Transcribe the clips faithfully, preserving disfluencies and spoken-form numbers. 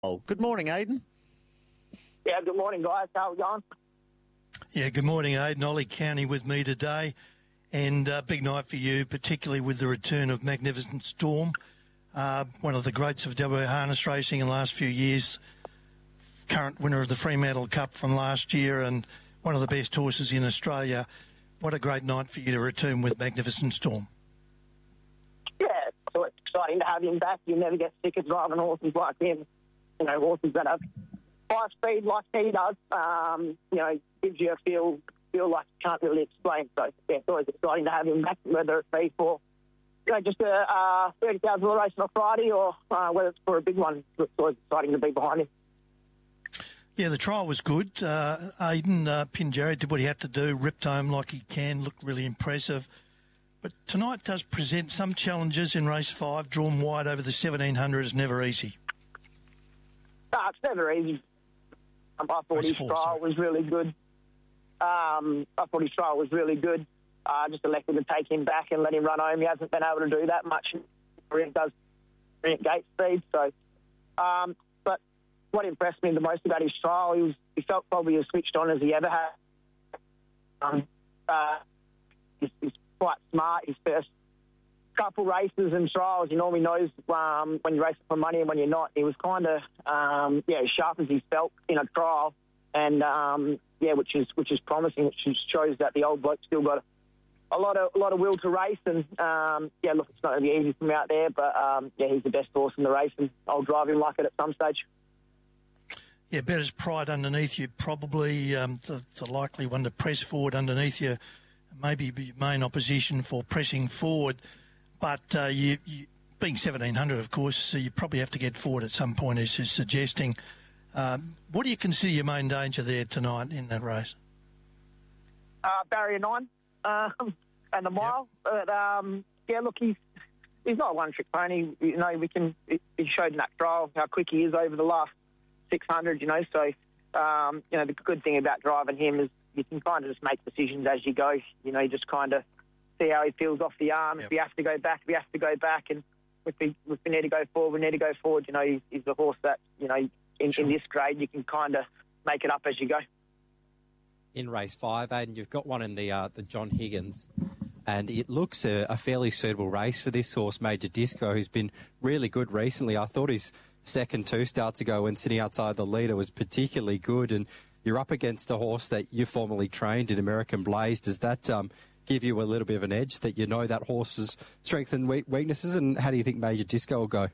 Oh, good morning, Aidan. Yeah, good morning, guys. How are we going? Yeah, good morning, Aidan. Ollie County with me today, and uh, big night for you, particularly with the return of Magnificent Storm, uh, one of the greats of W A harness racing in the last few years, current winner of the Fremantle Cup from last year and one of the best horses in Australia. What a great night for you to return with Magnificent Storm. Yeah, so it's exciting to have him back. You never get sick of driving horses like him. You know, horses that have high speed like he does, um, you know, gives you a feel feel like you can't really explain. So, yeah, it's always exciting to have him back, whether it be for, you know, just a uh, thirty thousand dollars race on a Friday or uh, whether it's for a big one. It's always exciting to be behind him. Yeah, the trial was good. Uh, Aidan uh, Pinjarra did what he had to do, ripped home like he can, looked really impressive. But tonight does present some challenges in race five. Drawn wide over the seventeen hundred is never easy. No, it's never easy. Um, I thought Race his four, trial sorry. was really good. Um, I thought his trial was really good. I uh, just elected to take him back and let him run home. He hasn't been able to do that much. He does brilliant gate speed. So, um, but what impressed me the most about his trial, he was he felt probably as switched on as he ever had. Um, uh, he's, he's quite smart. His first couple races and trials, he normally knows um, when you're racing for money and when you're not. He was kind of um, yeah, as sharp as he felt in a trial, and um, yeah, which is which is promising. Which just shows that the old bloke still got a lot of a lot of will to race. And um, yeah, look, it's not going to be easy for him out there, but um, yeah, he's the best horse in the race, and I'll drive him like it at some stage. Yeah, Bettor's Pride underneath you, probably um, the, the likely one to press forward underneath you, maybe be your main opposition for pressing forward. But uh, you, you, being seventeen hundred, of course, so you probably have to get forward at some point, as you're suggesting. Um, what do you consider your main danger there tonight in that race? Uh, barrier nine um, and the mile. Yep. But, um, yeah, look, he's he's not a one-trick pony. You know, we can. He showed in that trial how quick he is over the last six hundred. You know, so um, you know the good thing about driving him is you can kind of just make decisions as you go. You know, you just kind of see how he feels off the arm. Yep. If he has to go back, if he has to go back, and if we if we need to go forward, we need to go forward. You know, he's, he's a horse that you know in, Sure. in this grade you can kind of make it up as you go. In race five, Aidan, you've got one in the uh, the John Higgins, and it looks a, a fairly suitable race for this horse, Major Disco, who's been really good recently. I thought his second two starts ago when sitting outside the leader was particularly good, and you're up against a horse that you formerly trained in American Blaze. Does that um, give you a little bit of an edge, that you know that horse's strengths and weaknesses, and how do you think Major Disco will go?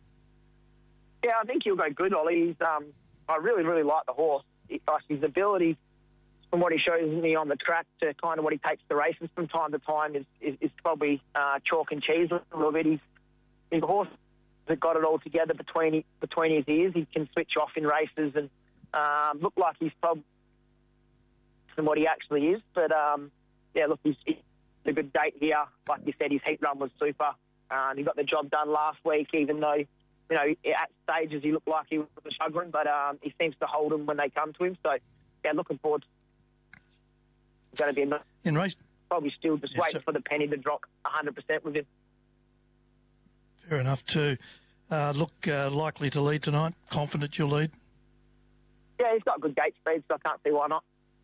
Yeah, I think he'll go good, Ollie. He's, um, I really, really like the horse. He, like his ability, from what he shows me on the track to kind of what he takes to races from time to time, is, is, is probably uh, chalk and cheese a little bit. He's, he's a horse that got it all together between between his ears. He can switch off in races and um, look like he's probably than what he actually is. But, um, yeah, look, he's, he's a good date here. Like you said, his heat run was super. Um, he got the job done last week, even though, you know, at stages he looked like he was struggling, but um, he seems to hold them when they come to him. So, yeah, looking forward to it's going to be a, In race, probably still just Yes, waiting sir. for the penny to drop one hundred percent with him. fair enough too. Uh, look, uh, likely to lead tonight. Confident you'll lead. Yeah, he's got good gate speed, so I can't see why not.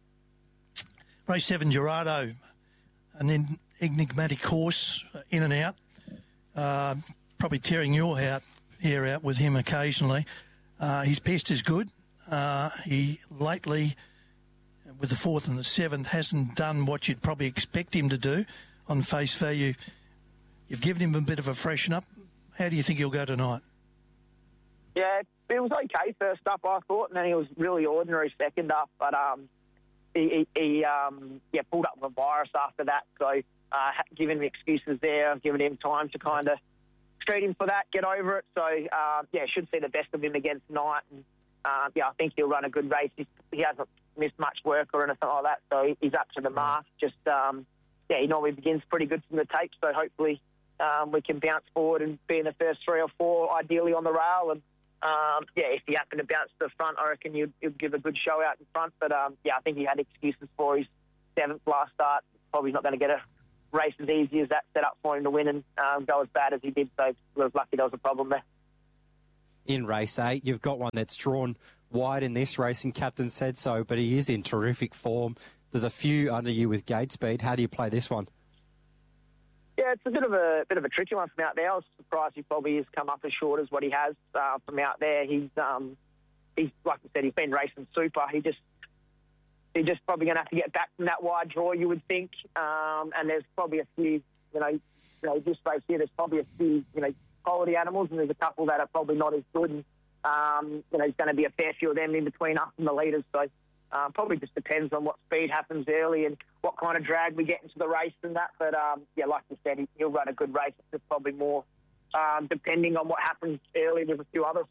Race seven, Gerardo, an en- enigmatic horse, uh, in and out. Uh, probably tearing your out, hair out with him occasionally. Uh, his best is good. Uh, he lately, with the fourth and the seventh, hasn't done what you'd probably expect him to do on face value. You've given him a bit of a freshen up. How do you think he'll go tonight? Yeah, it was okay first up, I thought, and then he was really ordinary second up. But um, he, he, he um, yeah, pulled up with a virus after that. So uh, giving him excuses there, giving him time to kind of treat him for that, get over it. So uh, yeah, should see the best of him again tonight. And uh, yeah, I think he'll run a good race. He's, he hasn't missed much work or anything like that, so he's up to the mark. Just um, yeah, he normally begins pretty good from the tape. So hopefully um, we can bounce forward and be in the first three or four, ideally on the rail. And Um, yeah, if he happened to bounce to the front, I reckon you'd, you'd give a good show out in front. But, um, yeah, I think he had excuses for his seventh last start. Probably not going to get a race as easy as that set up for him to win and um, go as bad as he did. So he was lucky there was a problem there. in race eight. You've got one that's drawn wide in this race, and Captain said so, but he is in terrific form. There's a few under you with gate speed. How do you play this one? Yeah, it's a bit of a bit of a tricky one from out there. I was surprised he probably has come up as short as what he has uh, from out there. He's um, he's like I said, he's been racing super. He just he's just probably going to have to get back from that wide draw, you would think. Um, and there's probably a few, you know, you know, this race here. There's probably a few, you know, quality animals, and there's a couple that are probably not as good. And, um, you know, there's going to be a fair few of them in between us and the leaders. So uh, probably just depends on what speed happens early and what kind of drag we get into the race and that. But, um, yeah, like you said, he, he'll run a good race. It's just probably more um, depending on what happens early with a few others.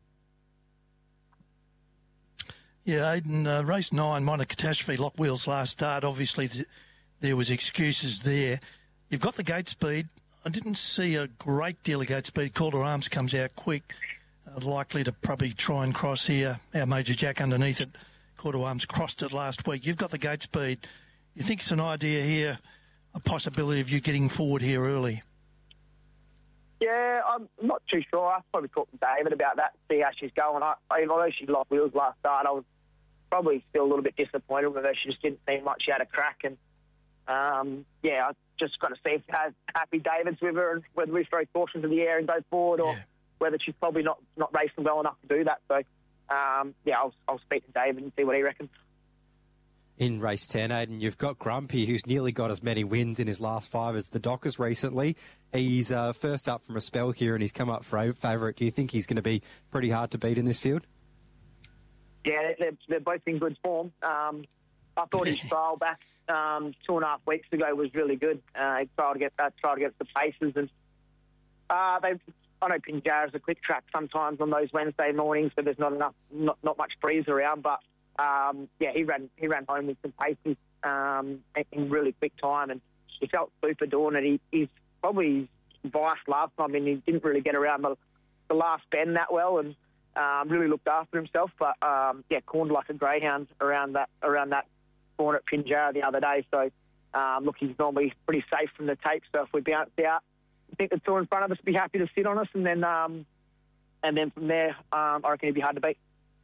Yeah, Aidan, uh, race nine, Minor Catastrophe, Lock Wheels last start. Obviously, th- there was excuses there. You've got the gate speed. I didn't see a great deal of gate speed. Call to Arms comes out quick. Uh, likely to probably try and cross here. Our Major Jack underneath it. Call to Arms crossed it last week. You've got the gate speed. You think it's an idea here, a possibility of you getting forward here early? Yeah, I'm not too sure. I probably talked to David about that, see how she's going. I, although she lost wheels last start, I was probably still a little bit disappointed with her. She just didn't seem like she had a crack. And, um, yeah, I just got to see if how happy David's with her and whether we throw caution to the air and go forward or yeah. whether she's probably not, not racing well enough to do that. So, um, yeah, I'll, I'll speak to David and see what he reckons. In race ten, Aidan, you've got Grumpy, who's nearly got as many wins in his last five as the Dockers recently. He's uh, first up from a spell here and he's come up for favourite. Do you think he's going to be pretty hard to beat in this field? Yeah, they're, they're both in good form. Um, I thought his trial back um, two and a half weeks ago was really good. Uh, he tried to get uh, tried to get the paces, and uh, they. I know Pinjarra's a quick track sometimes on those Wednesday mornings, so there's not enough, not not much breeze around. But um, yeah, he ran he ran home with some paces um, in really quick time, and he felt super doing it. He, he's probably biased last time, and he didn't really get around the, the last bend that well, and. Um, really looked after himself, but um, yeah, cornered like a greyhound around that around that corner at Pinjarra the other day. So um, look, he's normally pretty safe from the tape. So if we bounce out, I think the two in front of us will be happy to sit on us, and then um, and then from there, um, I reckon it'd be hard to beat.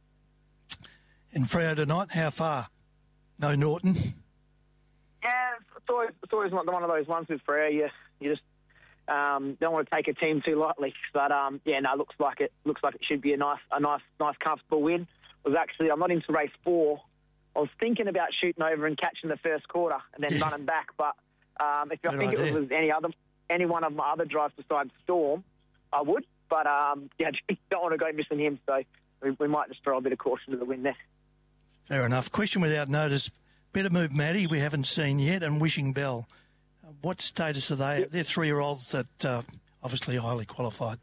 In Freo tonight, how far? No Norton. Yeah, it's always it's always one of those ones with Freo. You you just. Um, don't want to take a team too lightly, but um, yeah, no, looks like it looks like it should be a nice, a nice, nice, comfortable win. It was actually I'm not into race four. I was thinking about shooting over and catching the first quarter and then yeah. running back, but um, if Good I think idea. it was any other any one of my other drives besides Storm, I would. But um, yeah, I don't want to go missing him, so we, we might just throw a bit of caution to the wind there. Fair enough. Question without notice. Better Move Maddie we haven't seen yet, and Wishing Bell. What status are they? They're three-year-olds that uh, obviously highly qualified.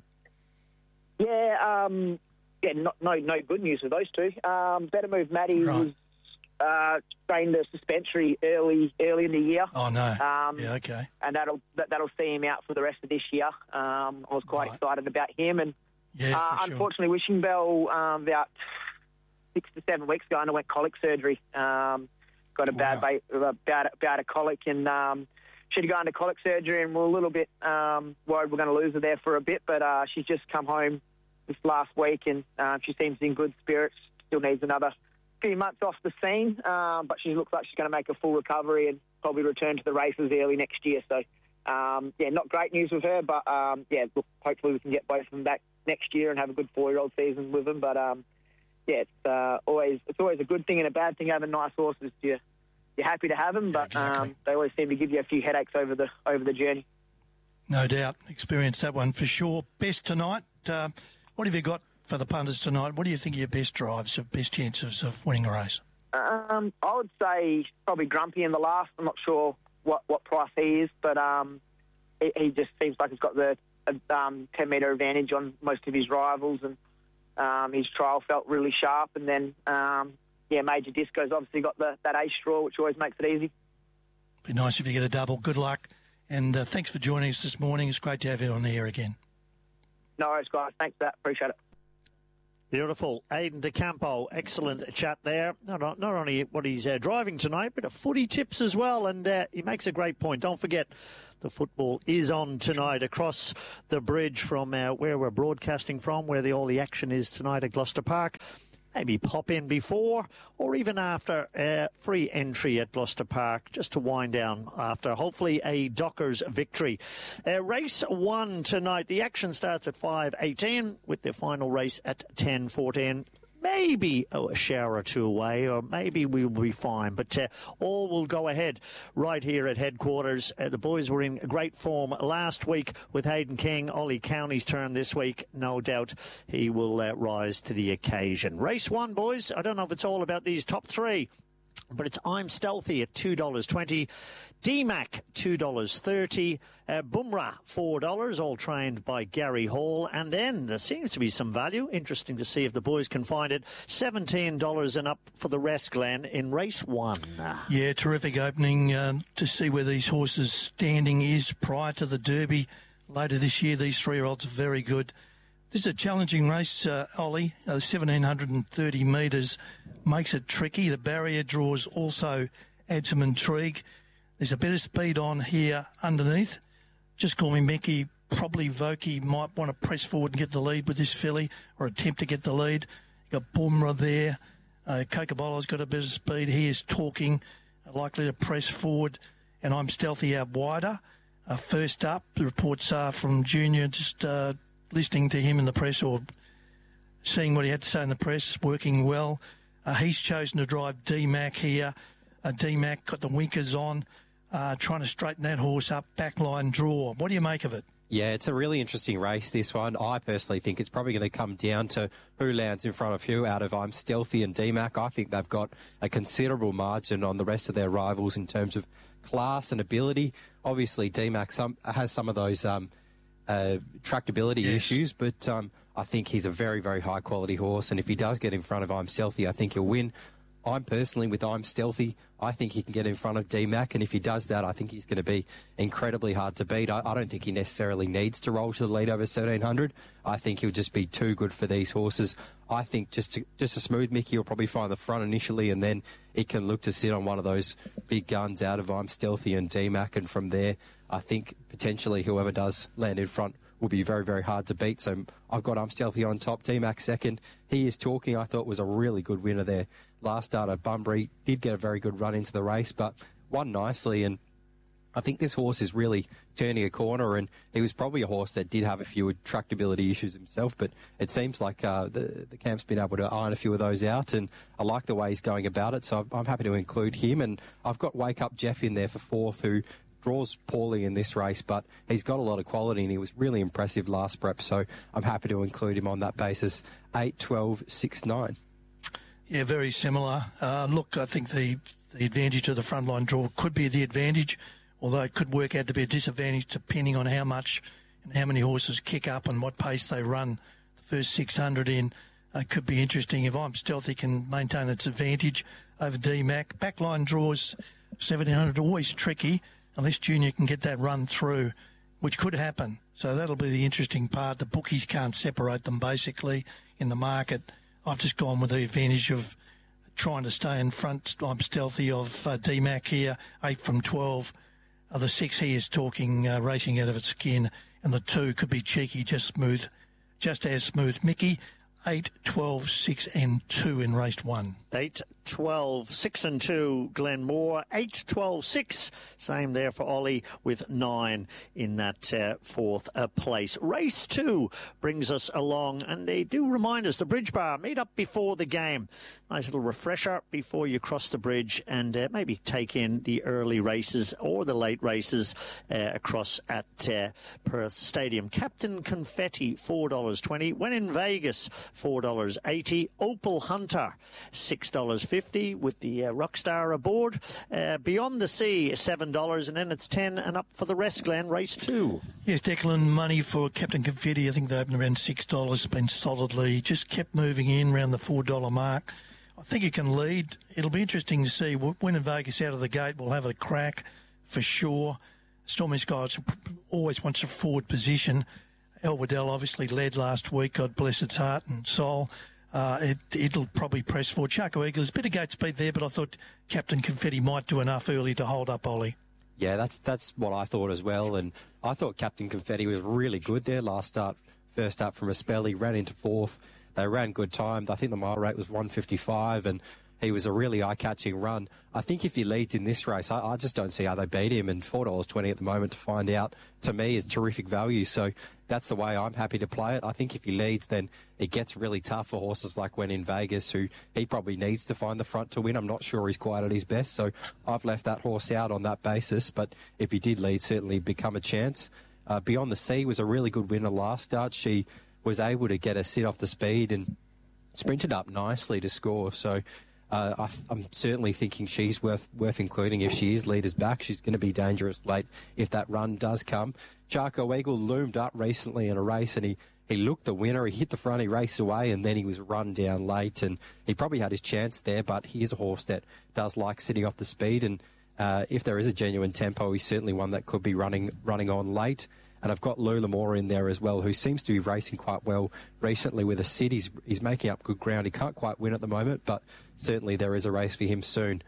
Yeah, um, yeah, not, no, no good news with those two. Um, Better Move Maddie right. was uh, trained the suspensory early, early in the year. Oh no! Um, yeah, okay. And that'll that, that'll see him out for the rest of this year. Um, I was quite right. excited about him, and yeah, uh, for sure. unfortunately, Wishing Bell um, about six to seven weeks ago underwent colic surgery. Um, got a bad, wow. ba- bad, bad a colic, and um, she'd gone to colic surgery, and we're a little bit um, worried we're going to lose her there for a bit, but uh, she's just come home this last week, and uh, she seems in good spirits. Still needs another few months off the scene, um, but she looks like she's going to make a full recovery and probably return to the races early next year. So, um, yeah, not great news with her, but, um, yeah, look, hopefully we can get both of them back next year and have a good four-year-old season with them. But, um, yeah, it's, uh, always it's always a good thing and a bad thing having nice horses. You, you're happy to have them, but exactly. um, they always seem to give you a few headaches over the over the journey. No doubt. Experienced that one for sure. Best tonight. Uh, what have you got for the punters tonight? What do you think are your best drives, your best chances of winning a race? Um, I would say probably Grumpy in the last. I'm not sure what, what price he is, but um, he, he just seems like he's got the um, ten metre advantage on most of his rivals, and um, his trial felt really sharp. And then, um, yeah, Major Disco's obviously got the, that ace straw, which always makes it easy. Be nice if you get a double. Good luck. And uh, thanks for joining us this morning. It's great to have you on the air again. No worries, guys. Thanks for that. Appreciate it. Beautiful. Aidan DeCampo, excellent chat there. Not, not only what he's uh, driving tonight, but a footy tips as well. And uh, he makes a great point. Don't forget, the football is on tonight across the bridge from uh, where we're broadcasting from, where the, all the action is tonight at Gloucester Park. Maybe pop in before or even after uh, free entry at Gloucester Park just to wind down after hopefully a Dockers victory. Uh, race one tonight. The action starts at five eighteen with the final race at ten fourteen. Maybe oh, a shower or two away, or maybe we'll be fine. But uh, all will go ahead right here at headquarters. Uh, the boys were in great form last week with Hayden King. Ollie County's turn this week. No doubt he will uh, rise to the occasion. Race one, boys. I don't know if it's all about these top three, but it's I'm Stealthy at two dollars twenty. D-Mac, two dollars thirty. Uh, Bumrah, four dollars, all trained by Gary Hall. And then there seems to be some value. Interesting to see if the boys can find it. seventeen dollars and up for the rest, Glenn, in race one. Yeah, terrific opening uh, to see where these horses' standing is prior to the Derby later this year. These three-year-olds are very good. This is a challenging race, uh, Ollie. Uh, one thousand seven hundred thirty metres makes it tricky. The barrier draws also add some intrigue. There's a bit of speed on here underneath. Just call me Mickey. Probably Vokey might want to press forward and get the lead with this filly, or attempt to get the lead. You've got Bumrah there. Uh, Cocobolo's got a bit of speed. He is talking, uh, likely to press forward. And I'm Stealthy out wider. Uh, first up, the reports are from Junior, just uh, listening to him in the press or seeing what he had to say in the press, working well. Uh, he's chosen to drive D-Mac here. Uh, D-Mac got the winkers on. Uh, trying to straighten that horse up, backline draw. What do you make of it? Yeah, it's a really interesting race, this one. I personally think it's probably going to come down to who lands in front of who out of I'm Stealthy and D-Mac. I think they've got a considerable margin on the rest of their rivals in terms of class and ability. Obviously, D-Mac some, has some of those um, uh, tractability yes. issues, but um, I think he's a very, very high-quality horse, and if he does get in front of I'm Stealthy, I think he'll win. I'm personally with I'm Stealthy. I think he can get in front of D-Mac, and if he does that, I think he's going to be incredibly hard to beat. I, I don't think he necessarily needs to roll to the lead over seventeen hundred. I think he'll just be too good for these horses. I think just to, just a smooth Mickey will probably find the front initially, and then it can look to sit on one of those big guns out of I'm Stealthy and D-Mac, and from there, I think potentially whoever does land in front will be very, very hard to beat. So I've got I'm Stealthy on top, D-Mac second. He is talking, I thought was a really good winner there. Last start at Bunbury, did get a very good run into the race, but won nicely. And I think this horse is really turning a corner, and he was probably a horse that did have a few tractability issues himself, but it seems like uh, the, the camp's been able to iron a few of those out, and I like the way he's going about it, so I'm happy to include him. And I've got Wake Up Jeff in there for fourth, who draws poorly in this race, but he's got a lot of quality, and he was really impressive last prep, so I'm happy to include him on that basis. eight, twelve, six, nine. Yeah, very similar. Uh, look, I think the, the advantage of the frontline draw could be the advantage, although it could work out to be a disadvantage depending on how much and how many horses kick up and what pace they run the first six hundred in. It uh, could be interesting if I'm Stealthy can maintain its advantage over D-Mac. Backline draws seventeen hundred, always tricky unless Junior can get that run through, which could happen. So that'll be the interesting part. The bookies can't separate them basically in the market. I've just gone with the advantage of trying to stay in front. I'm Stealthy of uh, D-Mac here, eight from twelve. Uh, the six he is talking, uh, racing out of its skin, and the two could be cheeky, just smooth, just as smooth. Mickey, eight, twelve, six and two in race one. eight, twelve, six and two, Glenn Moore. eight, twelve, six. Same there for Ollie with nine in that uh, fourth uh, place. Race two brings us along, and they do remind us the Bridge Bar, meet up before the game. Nice little refresher before you cross the bridge, and uh, maybe take in the early races or the late races uh, across at uh, Perth Stadium. Captain Confetti, four dollars twenty. When in Vegas, four dollars eighty. Opal Hunter, six dollars fifty with the uh, Rockstar aboard. Uh, Beyond the Sea, seven dollars, and then it's ten and up for the rest, Glenn. Race two. Yes, Declan, money for Captain Confetti. I think they opened around six dollars, been solidly, just kept moving in around the four dollar mark. I think it can lead. It'll be interesting to see. When in Vegas out of the gate, we'll have a crack for sure. Stormy Skies always wants a forward position. El Waddell obviously led last week, God bless its heart and soul. Uh, it, it'll probably press forward. Charco Eagles, a bit of gate speed there, but I thought Captain Confetti might do enough early to hold up Ollie. Yeah, that's that's what I thought as well. And I thought Captain Confetti was really good there last start. First up from a spell, he ran into fourth. They ran good times. I think the mile rate was one fifty-five, and he was a really eye-catching run. I think if he leads in this race, I, I just don't see how they beat him. And four dollars twenty at the moment to find out, to me, is terrific value. So that's the way I'm happy to play it. I think if he leads, then it gets really tough for horses like When in Vegas, who he probably needs to find the front to win. I'm not sure he's quite at his best, so I've left that horse out on that basis. But if he did lead, certainly become a chance. Uh, Beyond the Sea was a really good winner last start. She was able to get a sit off the speed and sprinted up nicely to score. So uh, I, I'm certainly thinking she's worth worth including if she is leaders back. She's going to be dangerous late if that run does come. Charco Eagle loomed up recently in a race, and he, he looked the winner. He hit the front, he raced away, and then he was run down late. And he probably had his chance there, but he is a horse that does like sitting off the speed. And uh, if there is a genuine tempo, he's certainly one that could be running running on late. And I've got Lulamore in there as well, who seems to be racing quite well recently with a sit. He's, he's making up good ground. He can't quite win at the moment, but certainly there is a race for him soon.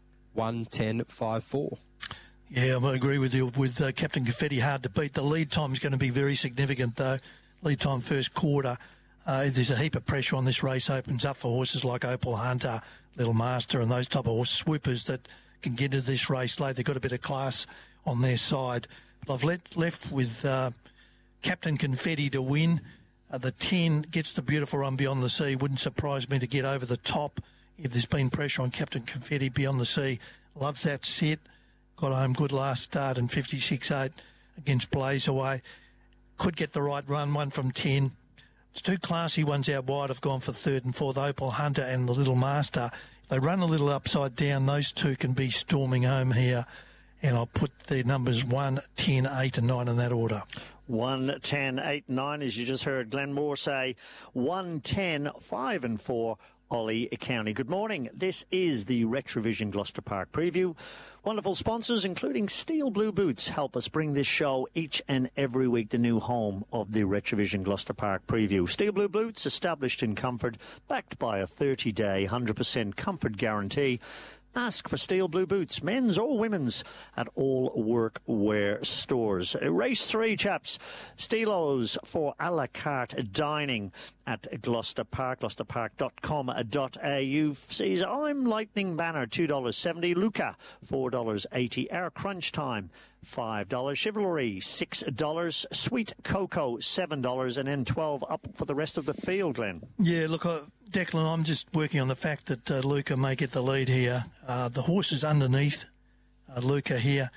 one ten five four. Yeah, I agree with you. With uh, Captain Confetti, hard to beat. The lead time is going to be very significant, though. Lead time first quarter. Uh, there's a heap of pressure on this race. Opens up for horses like Opal Hunter, Little Master, and those type of horse swoopers that can get into this race late. They've got a bit of class on their side. But I've let, left with uh, Captain Confetti to win. Uh, the ten gets the beautiful run Beyond the Sea. Wouldn't surprise me to get over the top if there's been pressure on Captain Confetti. Beyond the Sea loves that set. Got home good last start in fifty-six eight against Blaze Away. Could get the right run, one from ten. It's two classy ones out wide. Have gone for third and fourth, Opal Hunter and the Little Master. If they run a little upside down, those two can be storming home here. And I'll put the numbers one, ten, eight and nine in that order. one, ten, eight, nine, as you just heard Glenn Moore say. one, ten, five and four, Ollie County. Good morning. This is the Retrovision Gloucester Park preview. Wonderful sponsors, including Steel Blue Boots, help us bring this show each and every week, the new home of the Retrovision Gloucester Park preview. Steel Blue Boots, established in comfort, backed by a thirty-day, one hundred percent comfort guarantee. Ask for Steel Blue Boots, men's or women's, at all workwear stores. Race three, chaps. Steelos for a la carte dining at Gloucester Park, gloucester park dot com dot a u. Sees I'm Lightning Banner, two dollars seventy. Luca, four dollars eighty. Our Crunch Time, five dollars. Chivalry, six dollars. Sweet Cocoa, seven dollars. And then twelve up for the rest of the field, Glenn. Yeah, look, uh, Declan, I'm just working on the fact that uh, Luca may get the lead here. Uh, the horses underneath uh, Luca here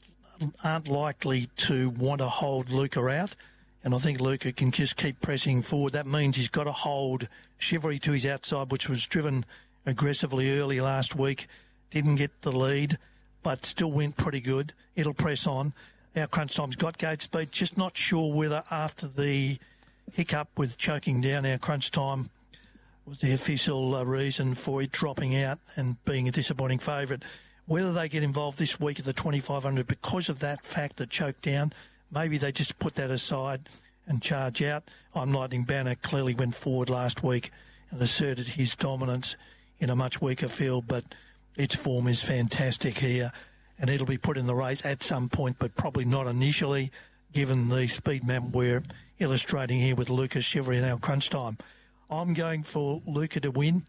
aren't likely to want to hold Luca out. And I think Luca can just keep pressing forward. That means he's got to hold Chivalry to his outside, which was driven aggressively early last week. Didn't get the lead, but still went pretty good. It'll press on. Our Crunch Time's got gate speed. Just not sure whether after the hiccup with choking down Our Crunch Time was the official uh, reason for it dropping out and being a disappointing favourite. Whether they get involved this week at the twenty-five hundred because of that fact that choked down, maybe they just put that aside and charge out. I'm Lightning Banner clearly went forward last week and asserted his dominance in a much weaker field, but its form is fantastic here, and it'll be put in the race at some point, but probably not initially, given the speed map we're illustrating here with Lucas Chivalry and Our Crunch Time. I'm going for Luca to win.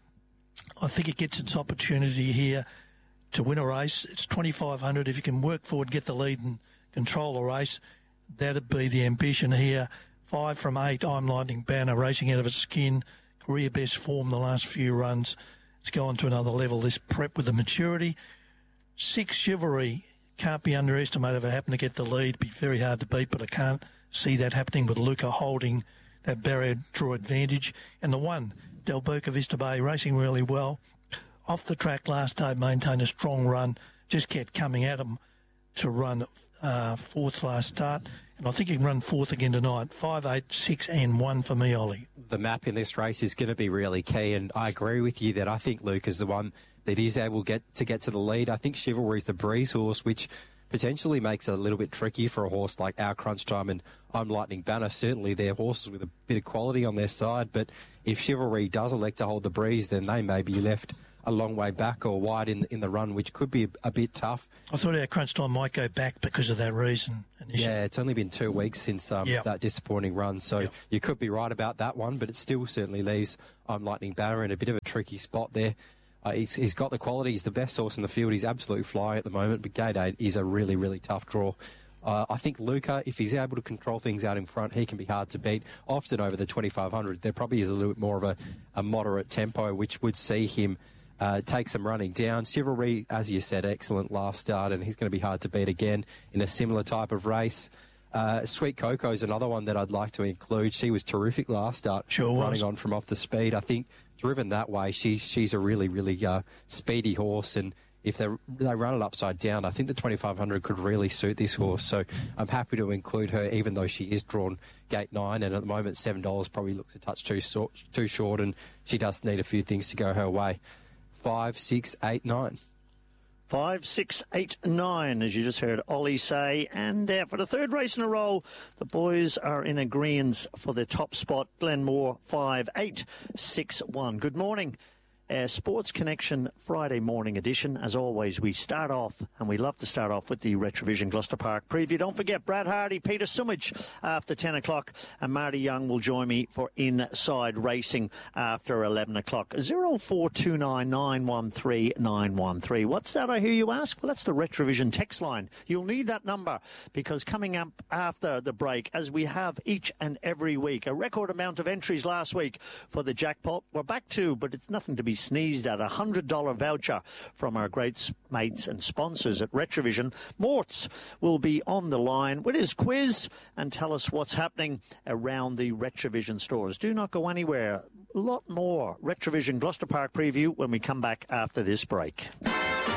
I think it gets its opportunity here to win a race. It's twenty-five hundred. If you can work forward, get the lead and control a race, that'd be the ambition here. Five from eight, I'm Lightning Banner, racing out of its skin. Career best form the last few runs. It's gone to another level, this prep with the maturity. Six, Chivalry, can't be underestimated. If it happened to get the lead, be very hard to beat, but I can't see that happening with Luca holding that barrier draw advantage. And the one, Del Boca Vista Bay, racing really well. Off the track last day, maintained a strong run, just kept coming at him to run uh, fourth last start. And I think he can run fourth again tonight. Five, eight, six, and one for me, Ollie. The map in this race is going to be really key, and I agree with you that I think Luke is the one that is able get to get to the lead. I think Chivalry is the breeze horse, which potentially makes it a little bit tricky for a horse like Our Crunch Time and I'm Lightning Banner. Certainly they're horses with a bit of quality on their side, but if Chivalry does elect to hold the breeze, then they may be left a long way back or wide in in the run, which could be a, a bit tough. I thought Our Crunch Time might go back because of that reason initially. Yeah, it's only been two weeks since um, yep. that disappointing run, so yep. you could be right about that one, but it still certainly leaves I'm Lightning Banner in a bit of a tricky spot there. Uh, he's, he's got the quality. He's the best horse in the field. He's absolutely flying at the moment, but Gate eight is a really, really tough draw. Uh, I think Luca, if he's able to control things out in front, he can be hard to beat. Often over the twenty-five hundred, there probably is a little bit more of a, a moderate tempo, which would see him uh, take some running down. Chivalry, as you said, excellent last start, and he's going to be hard to beat again in a similar type of race. Uh, Sweet Coco is another one that I'd like to include. She was terrific last start, sure running was. on from off the speed. I think driven that way, she's she's a really, really uh, speedy horse, and if they they run it upside down, I think the twenty-five hundred could really suit this horse. So I'm happy to include her, even though she is drawn gate nine, and at the moment seven dollars probably looks a touch too short, too short, and she does need a few things to go her way. Five, six, eight, nine. Five, six, eight, nine, as you just heard Ollie say. And uh, for the third race in a row, the boys are in agreeance for the top spot. Glenmore, five, eight, six, one. Good morning. Uh, Sports Connection Friday morning edition. As always, we start off, and we love to start off with the Retrovision Gloucester Park preview. Don't forget Brad Hardy, Peter Sumich after ten o'clock, and Marty Young will join me for Inside Racing after eleven o'clock. zero four two nine, nine one three, nine one three. What's that, I hear you ask? Well, that's the Retrovision text line. You'll need that number because coming up after the break, as we have each and every week, a record amount of entries last week for the jackpot. We're back to, but it's nothing to be sneezed at, a one hundred dollars voucher from our great mates and sponsors at Retrovision. Mortz will be on the line with his quiz and tell us what's happening around the Retrovision stores. Do not go anywhere. A lot more Retrovision Gloucester Park preview when we come back after this break.